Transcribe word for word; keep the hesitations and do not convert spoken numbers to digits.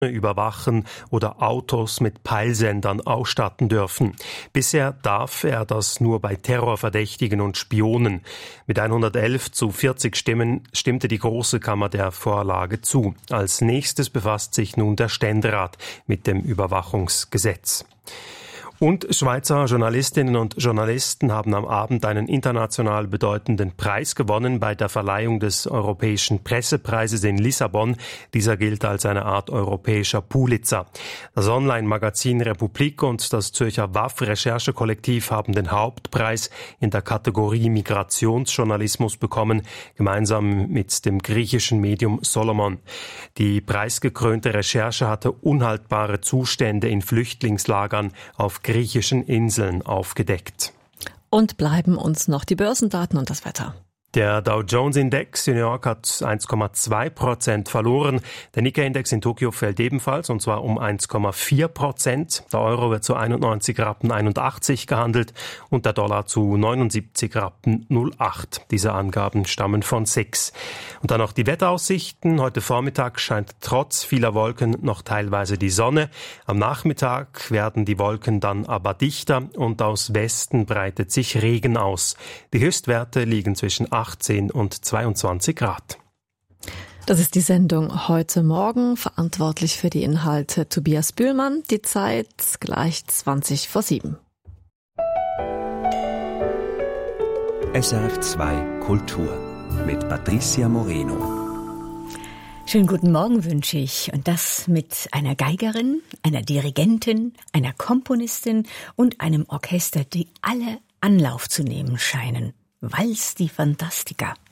überwachen oder Autos mit Peilsendern ausstatten dürfen. Bisher darf er das nur bei Terrorverdächtigen und Spionen. Mit hundertelf zu vierzig Stimmen stimmte die Große Kammer der Vorlage zu. Als nächstes befasst sich nun der Ständerat mit dem Überwachungsgesetz. Und Schweizer Journalistinnen und Journalisten haben am Abend einen international bedeutenden Preis gewonnen bei der Verleihung des Europäischen Pressepreises in Lissabon. Dieser gilt als eine Art europäischer Pulitzer. Das Online-Magazin Republik und das Zürcher W A F-Recherchekollektiv haben den Hauptpreis in der Kategorie Migrationsjournalismus bekommen, gemeinsam mit dem griechischen Medium Solomon. Die preisgekrönte Recherche hatte unhaltbare Zustände in Flüchtlingslagern auf griechischen Inseln aufgedeckt. Und bleiben uns noch die Börsendaten und das Wetter. Der Dow Jones Index in New York hat eins Komma zwei Prozent verloren. Der Nikkei-Index in Tokio fällt ebenfalls, und zwar um eins Komma vier Prozent. Der Euro wird zu einundneunzig Rappen einundachtzig gehandelt und der Dollar zu neunundsiebzig Rappen null acht. Diese Angaben stammen von S I X. Und dann noch die Wetteraussichten. Heute Vormittag scheint trotz vieler Wolken noch teilweise die Sonne. Am Nachmittag werden die Wolken dann aber dichter und aus Westen breitet sich Regen aus. Die Höchstwerte liegen zwischen achtzehn und zweiundzwanzig Grad. Das ist die Sendung heute Morgen. Verantwortlich für die Inhalte Tobias Bühlmann. Die Zeit gleich zwanzig vor sieben. S R F zwei Kultur mit Patricia Moreno. Schönen guten Morgen wünsche ich. Und das mit einer Geigerin, einer Dirigentin, einer Komponistin und einem Orchester, die alle Anlauf zu nehmen scheinen. Vals di Fantastica.